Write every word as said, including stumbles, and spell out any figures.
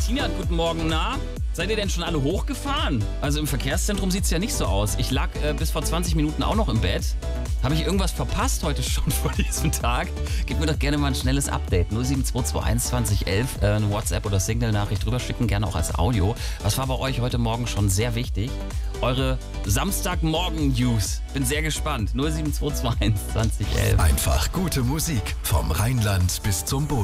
Martina, guten Morgen, na? Seid ihr denn schon alle hochgefahren? Also im Verkehrszentrum sieht es ja nicht so aus. Ich lag äh, bis vor zwanzig Minuten auch noch im Bett. Habe ich irgendwas verpasst heute schon vor diesem Tag? Gib mir doch gerne mal ein schnelles Update. null sieben zwei zwei eins zwanzig elf, äh, eine WhatsApp- oder Signal-Nachricht drüber schicken, gerne auch als Audio. Was war bei euch heute Morgen schon sehr wichtig? Eure Samstagmorgen-News. Bin sehr gespannt. null sieben zwei zwei eins zwanzig elf. Einfach gute Musik vom Rheinland bis zum Bodensee.